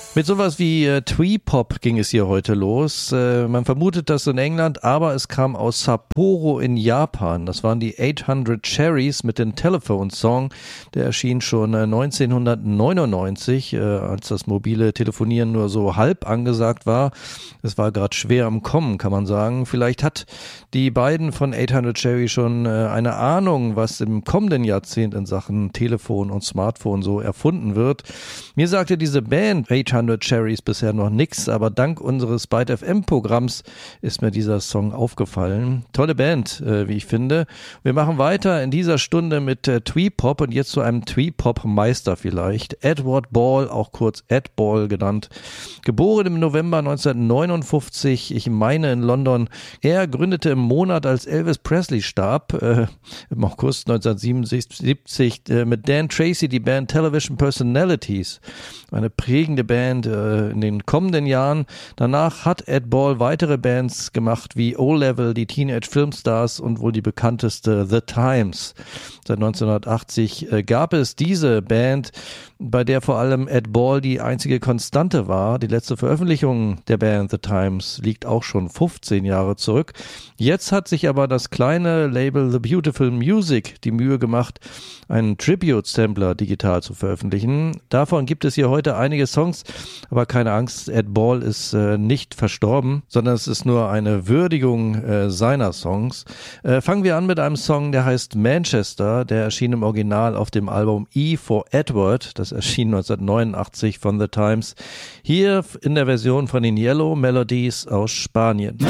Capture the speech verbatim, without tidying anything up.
Mit sowas wie äh, Twee-Pop ging es hier heute los. Äh, man vermutet das in England, aber es kam aus Sapporo in Japan. Das waren die achthundert Cherries mit dem Telephone Song. Der erschien schon äh, neunzehnhundertneunundneunzig, äh, als das mobile Telefonieren nur so halb angesagt war. Es war gerade schwer am Kommen, kann man sagen. Vielleicht hat die beiden von achthundert Cherry schon äh, eine Ahnung, was im kommenden Jahrzehnt in Sachen Telefon und Smartphone so erfunden wird. Mir sagte diese Band achthundert Cherries bisher noch nix, aber dank unseres Byte F M-Programms ist mir dieser Song aufgefallen. Tolle Band, äh, wie ich finde. Wir machen weiter in dieser Stunde mit äh, Twee-Pop und jetzt zu einem Twee-Pop-Meister vielleicht. Edward Ball, auch kurz Ed Ball genannt. Geboren im November neunzehnhundertneunundfünfzig, ich meine in London. Er gründete im Monat, als Elvis Presley starb, äh, im August neunzehnhundertsiebenundsiebzig, äh, mit Dan Tracy die Band Television Personalities. Eine prägende Band äh, in den kommenden Jahren. Danach hat Ed Ball weitere Bands gemacht wie O-Level, die Teenage Filmstars und wohl die bekannteste The Times. Seit neunzehnhundertachtzig äh, gab es diese Band, bei der vor allem Ed Ball die einzige Konstante war. Die letzte Veröffentlichung der Band The Times liegt auch schon fünfzehn Jahre zurück. Jetzt hat sich aber das kleine Label The Beautiful Music die Mühe gemacht, einen Tribute-Sampler digital zu veröffentlichen. Davon gibt es hier heute einige Songs, aber keine Angst, Ed Ball ist äh, nicht verstorben, sondern es ist nur eine Würdigung äh, seiner Songs. Äh, fangen wir an mit einem Song, der heißt Manchester. Der erschien im Original auf dem Album E for Edward. Das erschien neunzehnhundertneunundachtzig von The Times. Hier in der Version von den Yellow Melodies aus Spanien.